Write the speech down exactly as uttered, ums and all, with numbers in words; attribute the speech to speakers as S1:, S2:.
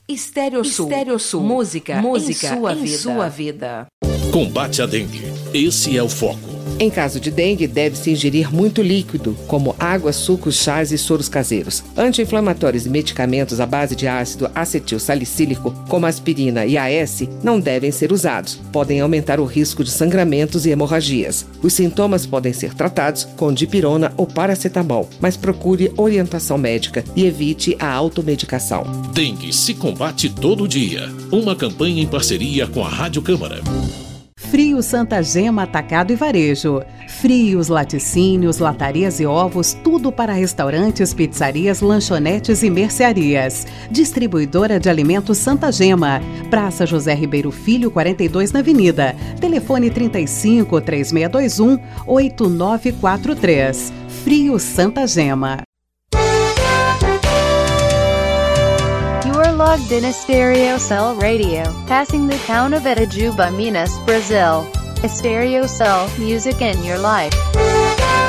S1: Estéreo Sul. Estéreo Sul. Música, música em sua, em vida. sua vida.
S2: Combate à dengue. Esse é o foco.
S3: Em caso de dengue, deve-se ingerir muito líquido, como água, sucos, chás e soros caseiros. Anti-inflamatórios e medicamentos à base de ácido acetil salicílico, como aspirina e A S, não devem ser usados. Podem aumentar o risco de sangramentos e hemorragias. Os sintomas podem ser tratados com dipirona ou paracetamol, mas procure orientação médica e evite a automedicação.
S2: Dengue se combate todo dia. Uma campanha em parceria com a Rádio Câmara.
S4: Frios Santa Gema Atacado e Varejo. Frios, laticínios, latarias e ovos, tudo para restaurantes, pizzarias, lanchonetes e mercearias. Distribuidora de alimentos Santa Gema. Praça José Ribeiro Filho, quarenta e dois na Avenida. Telefone trinta e cinco, três seis dois um, oito nove quatro três. Frios Santa Gema.
S5: Logged in Estéreo Cell Radio, passing the town of Itajuba, Minas, Brazil. Estéreo Cell, music in your life.